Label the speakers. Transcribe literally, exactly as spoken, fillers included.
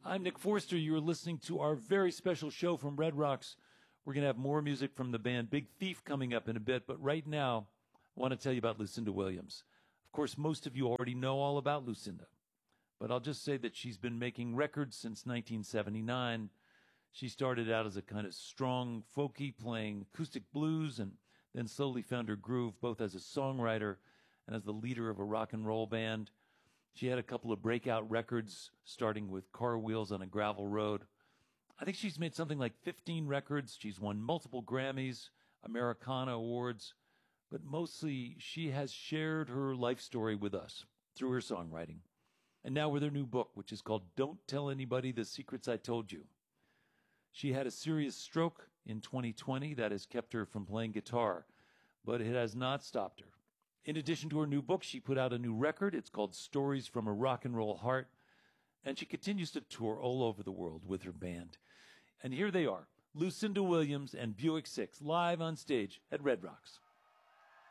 Speaker 1: I'm Nick Forster. You're listening to our very special show from Red Rocks. We're going to have more music from the band Big Thief coming up in a bit, but right now, I want to tell you about Lucinda Williams. Of course, most of you already know all about Lucinda, but I'll just say that she's been making records since nineteen seventy-nine. She started out as a kind of strong folky playing acoustic blues and then slowly found her groove both as a songwriter and as the leader of a rock and roll band. She had a couple of breakout records, starting with Car Wheels on a Gravel Road. I think she's made something like fifteen records. She's won multiple Grammys, Americana Awards, but mostly she has shared her life story with us through her songwriting. And now with her new book, which is called Don't Tell Anybody the Secrets I Told You. She had a serious stroke in twenty twenty that has kept her from playing guitar, but it has not stopped her. In addition to her new book, she put out a new record. It's called Stories from a Rock and Roll Heart. And she continues to tour all over the world with her band. And here they are, Lucinda Williams and Buick Six, live on stage at Red Rocks.